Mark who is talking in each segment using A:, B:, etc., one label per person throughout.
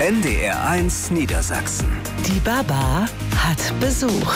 A: NDR1 Niedersachsen.
B: Die Baba hat Besuch.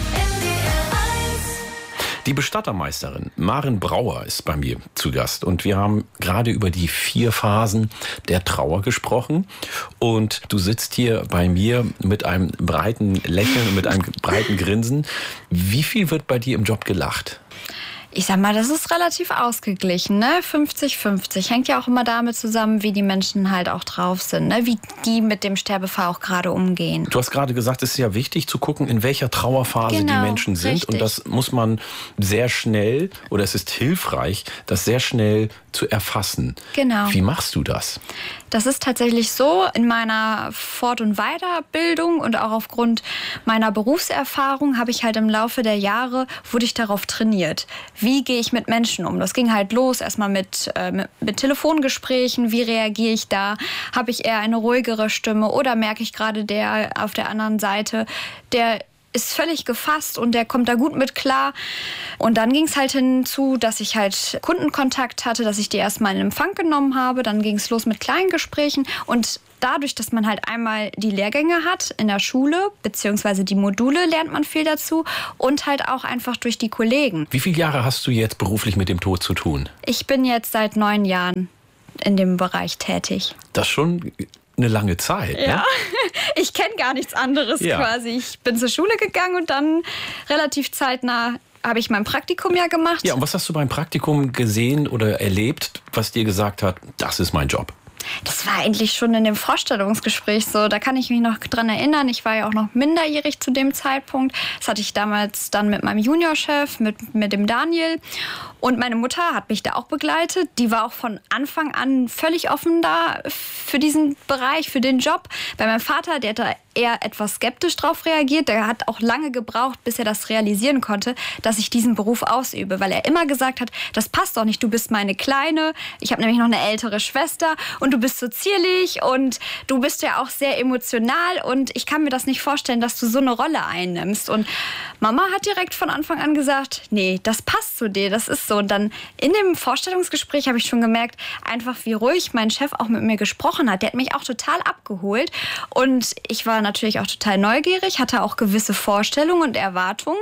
C: Die Bestattermeisterin Maren Brauer ist bei mir zu Gast und wir haben gerade über die 4 Phasen der Trauer gesprochen und du sitzt hier bei mir mit einem breiten Lächeln und mit einem breiten Grinsen. Wie viel wird bei dir im Job gelacht?
D: Ich sag mal, das ist relativ ausgeglichen, ne? 50-50. Hängt ja auch immer damit zusammen, wie die Menschen halt auch drauf sind, ne? Wie die mit dem Sterbefall auch gerade umgehen.
C: Du hast gerade gesagt, es ist ja wichtig zu gucken, in welcher Trauerphase die Menschen sind.
D: Richtig.
C: Und das muss man sehr schnell, oder es ist hilfreich, das sehr schnell zu erfassen.
D: Genau.
C: Wie machst du das?
D: Das ist tatsächlich so, in meiner Fort- und Weiterbildung und auch aufgrund meiner Berufserfahrung habe ich halt im Laufe der Jahre, wurde ich darauf trainiert. Wie gehe ich mit Menschen um? Das ging halt los, erstmal mit Telefongesprächen. Wie reagiere ich da? Habe ich eher eine ruhigere Stimme oder merke ich gerade, der auf der anderen Seite, der ist völlig gefasst und der kommt da gut mit klar. Und dann ging es halt hinzu, dass ich halt Kundenkontakt hatte, dass ich die erstmal in Empfang genommen habe. Dann ging es los mit kleinen Gesprächen und dadurch, dass man halt einmal die Lehrgänge hat in der Schule, beziehungsweise die Module, lernt man viel dazu und halt auch einfach durch die Kollegen.
C: Wie viele Jahre hast du jetzt beruflich mit dem Tod zu tun?
D: Ich bin jetzt seit 9 Jahren in dem Bereich tätig.
C: Das schon eine lange Zeit,
D: Ja,
C: ne?
D: ich kenne gar nichts anderes quasi. Ich bin zur Schule gegangen und dann relativ zeitnah habe ich mein Praktikum ja gemacht.
C: Ja, und was hast du beim Praktikum gesehen oder erlebt, was dir gesagt hat, das ist mein Job?
D: Das war eigentlich schon in dem Vorstellungsgespräch so. Da kann ich mich noch dran erinnern. Ich war ja auch noch minderjährig zu dem Zeitpunkt. Das hatte ich damals dann mit meinem Juniorchef, mit dem Daniel. Und meine Mutter hat mich da auch begleitet. Die war auch von Anfang an völlig offen da für diesen Bereich, für den Job. Bei meinem Vater, der hat da eher etwas skeptisch drauf reagiert. Der hat auch lange gebraucht, bis er das realisieren konnte, dass ich diesen Beruf ausübe. Weil er immer gesagt hat, das passt doch nicht. Du bist meine Kleine. Ich habe nämlich noch eine ältere Schwester. Und du bist so zierlich und du bist ja auch sehr emotional. Und ich kann mir das nicht vorstellen, dass du so eine Rolle einnimmst. Und Mama hat direkt von Anfang an gesagt, nee, das passt zu dir, das ist so. Und dann in dem Vorstellungsgespräch habe ich schon gemerkt, einfach wie ruhig mein Chef auch mit mir gesprochen hat. Der hat mich auch total abgeholt. Und ich war natürlich auch total neugierig, hatte auch gewisse Vorstellungen und Erwartungen.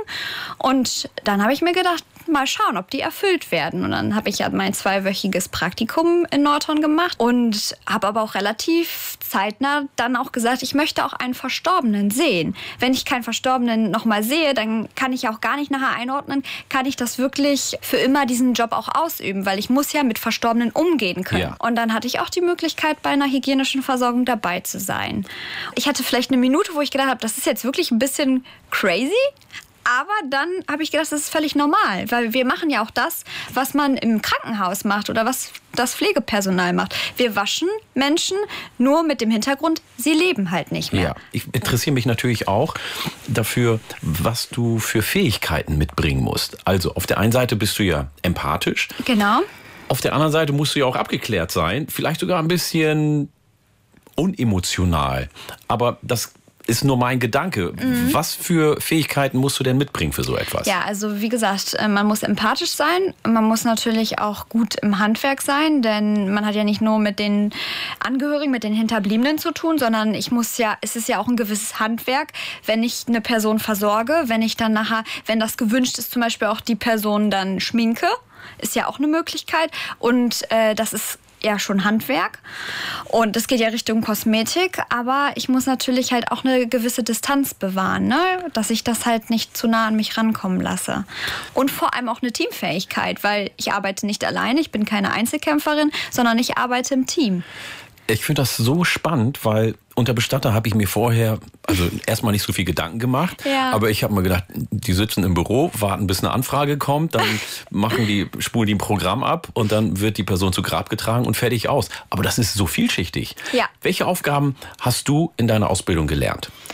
D: Und dann habe ich mir gedacht, mal schauen, ob die erfüllt werden. Und dann habe ich ja mein 2-wöchiges Praktikum in Nordhorn gemacht und habe aber auch relativ zeitnah dann auch gesagt, ich möchte auch einen Verstorbenen sehen. Wenn ich keinen Verstorbenen nochmal sehe, dann kann ich auch gar nicht nachher einordnen, kann ich das wirklich für immer diesen Job auch ausüben, weil ich muss ja mit Verstorbenen umgehen können. Ja. Und dann hatte ich auch die Möglichkeit, bei einer hygienischen Versorgung dabei zu sein. Ich hatte vielleicht eine Minute, wo ich gedacht habe, das ist jetzt wirklich ein bisschen crazy. Aber dann habe ich gedacht, das ist völlig normal, weil wir machen ja auch das, was man im Krankenhaus macht oder was das Pflegepersonal macht. Wir waschen Menschen nur mit dem Hintergrund, sie leben halt nicht mehr.
C: Ja, ich interessiere mich natürlich auch dafür, was du für Fähigkeiten mitbringen musst. Also auf der einen Seite bist du ja empathisch.
D: Genau.
C: Auf der anderen Seite musst du ja auch abgeklärt sein, vielleicht sogar ein bisschen unemotional. Aber das ist nur mein Gedanke. Was für Fähigkeiten musst du denn mitbringen für so etwas?
D: Ja, also wie gesagt, man muss empathisch sein. Man muss natürlich auch gut im Handwerk sein, denn man hat ja nicht nur mit den Angehörigen, mit den Hinterbliebenen zu tun, sondern es ist ja auch ein gewisses Handwerk, wenn ich eine Person versorge, wenn ich dann nachher, wenn das gewünscht ist, zum Beispiel auch die Person dann schminke, ist ja auch eine Möglichkeit. Und das ist ja schon Handwerk und es geht ja Richtung Kosmetik, aber ich muss natürlich halt auch eine gewisse Distanz bewahren, ne? Dass ich das halt nicht zu nah an mich rankommen lasse. Und vor allem auch eine Teamfähigkeit, weil ich arbeite nicht alleine, ich bin keine Einzelkämpferin, sondern ich arbeite im Team.
C: Ich finde das so spannend, weil unter Bestatter habe ich mir vorher, also erstmal nicht so viel Gedanken gemacht, aber ich habe mir gedacht, die sitzen im Büro, warten bis eine Anfrage kommt, dann spulen die ein Programm ab und dann wird die Person zu Grab getragen und fertig aus. Aber das ist so vielschichtig.
D: Ja.
C: Welche Aufgaben hast du in deiner Ausbildung gelernt?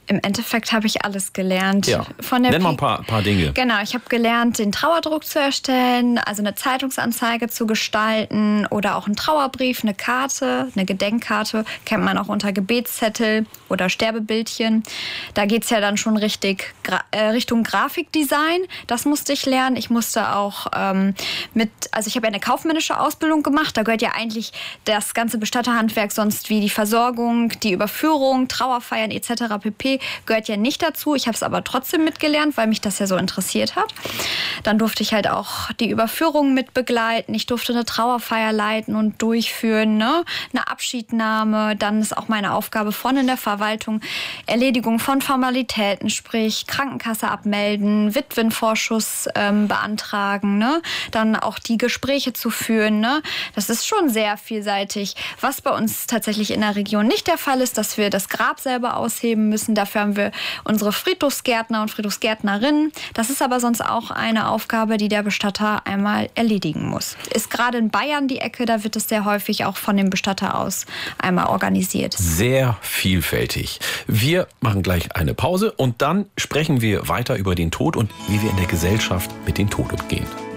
D: Im Endeffekt habe ich alles gelernt.
C: Ja. Nenn mal ein paar Dinge.
D: Genau, ich habe gelernt, den Trauerdruck zu erstellen, also eine Zeitungsanzeige zu gestalten oder auch einen Trauerbrief, eine Karte, eine Gedenkkarte, kennt man auch unter Gebetszettel oder Sterbebildchen. Da geht es ja dann schon Richtung Grafikdesign. Das musste ich lernen. Ich musste auch also ich habe ja eine kaufmännische Ausbildung gemacht. Da gehört ja eigentlich das ganze Bestatterhandwerk sonst wie die Versorgung, die Überführung, Trauerfeiern etc. pp. Gehört ja nicht dazu. Ich habe es aber trotzdem mitgelernt, weil mich das ja so interessiert hat. Dann durfte ich halt auch die Überführung mit begleiten. Ich durfte eine Trauerfeier leiten und durchführen, ne? Eine Abschiednahme. Dann ist auch meine Aufgabe vorne in der Verwaltung Erledigung von Formalitäten, sprich Krankenkasse abmelden, Witwenvorschuss beantragen, ne? Dann auch die Gespräche zu führen, ne? Das ist schon sehr vielseitig. Was bei uns tatsächlich in der Region nicht der Fall ist, dass wir das Grab selber ausheben müssen. Dafür haben wir unsere Friedhofsgärtner und Friedhofsgärtnerinnen. Das ist aber sonst auch eine Aufgabe, die der Bestatter einmal erledigen muss. Ist gerade in Bayern die Ecke, da wird es sehr häufig auch von dem Bestatter aus einmal organisiert.
C: Sehr vielfältig. Wir machen gleich eine Pause und dann sprechen wir weiter über den Tod und wie wir in der Gesellschaft mit dem Tod umgehen.